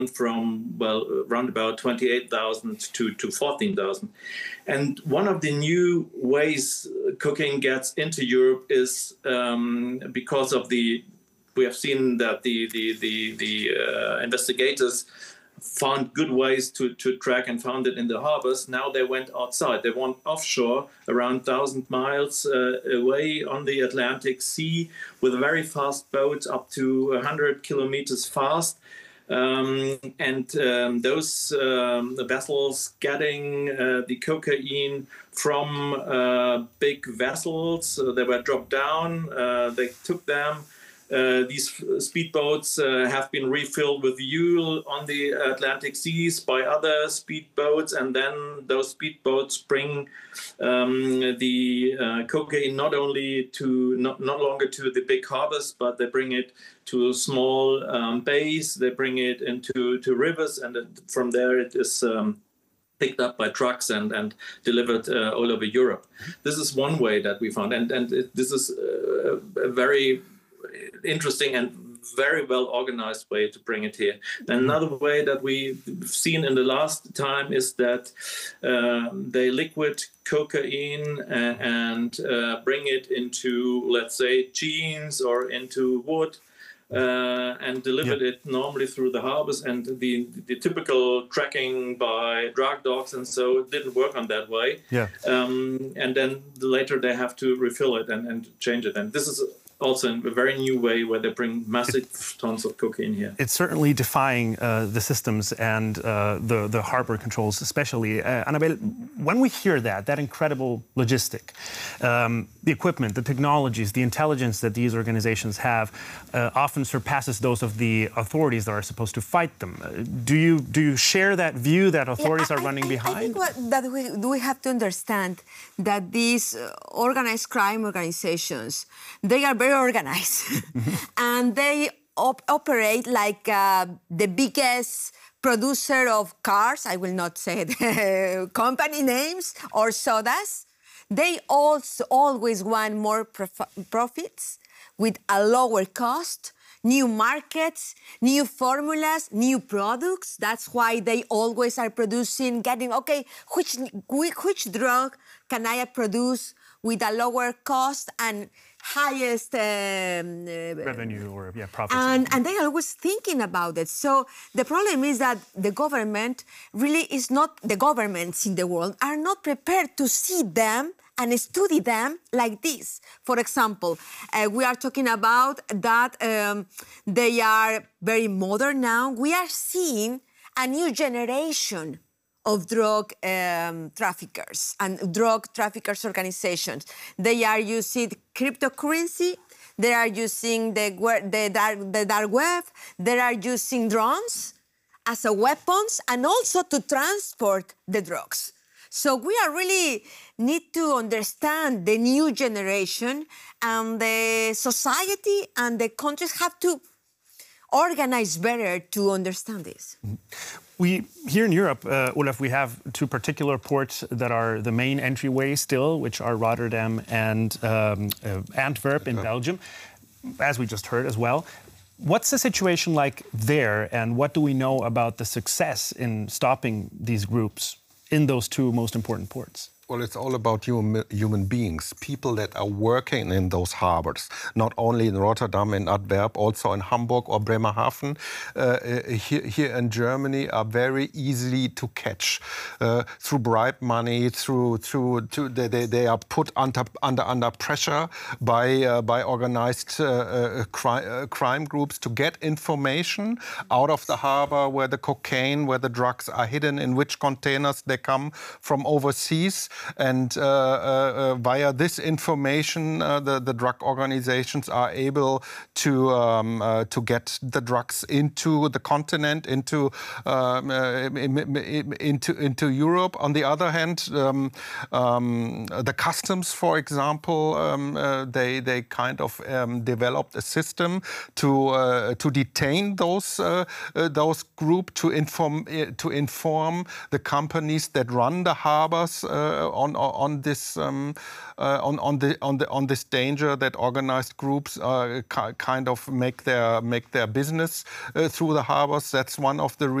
from, well, around about 28,000 to 14,000. And one of the new ways cocaine gets into Europe is because of we have seen that the investigators found good ways to track and found it in the harbors. Now they went outside. They went offshore, around 1,000 miles away on the Atlantic Sea, with very fast boats, up to 100 kilometers fast. Those vessels getting the cocaine from big vessels, they were dropped down, they took them. These speedboats have been refilled with fuel on the Atlantic seas by other speedboats, and then those speedboats bring the cocaine not longer to the big harbors, but they bring it to small bays. They bring it into rivers, and from there it is picked up by trucks and delivered all over Europe. This is one way that we found, and this is a very interesting and very well organized way to bring it here. Another way that we've seen in the last time is that they liquid cocaine and bring it into, let's say, jeans or into wood, and delivered it normally through the harbors, and the typical tracking by drug dogs and so it didn't work on that way. And then later they have to refill it and change it, and this is also a very new way where they bring massive tons of cocaine here. It's certainly defying the systems and the harbor controls especially. Annabelle, when we hear that incredible logistic, the equipment, the technologies, the intelligence that these organizations have often surpasses those of the authorities that are supposed to fight them. Do you share that view that authorities are running behind? I think that we have to understand that these organized crime organizations, they are very organized and they operate like the biggest producer of cars. I will not say the company names or sodas. They also always want more profits with a lower cost, new markets, new formulas, new products. That's why they always are producing, which drug can I produce with a lower cost and highest revenue or profits. And they're always thinking about it. So the problem is that the government really is not, the governments in the world are not prepared to see them and study them like this. For example, we are talking about that they are very modern now. We are seeing a new generation of drug traffickers and drug traffickers organizations. They are using cryptocurrency, they are using the dark web, they are using drones as a weapons and also to transport the drugs. So we are really need to understand the new generation, and the society and the countries have to organize better to understand this. We here in Europe, Olaf, we have two particular ports that are the main entryway still, which are Rotterdam and Antwerp in Belgium, as we just heard as well. What's the situation like there, and what do we know about the success in stopping these groups in those two most important ports? Well, it's all about human beings, people that are working in those harbors, not only in Rotterdam and Antwerp, also in Hamburg or Bremerhaven, here in Germany, are very easily to catch through bribe money, they are put under pressure by organized crime groups to get information out of the harbor where the cocaine, where the drugs are hidden, in which containers they come from overseas. And via this information, the drug organizations are able to get the drugs into the continent, into Europe. On the other hand, the customs, for example, they kind of developed a system to detain those groups, to inform the companies that run the harbors on this on this danger that organized groups kind of make their business through the harbors. That's one of the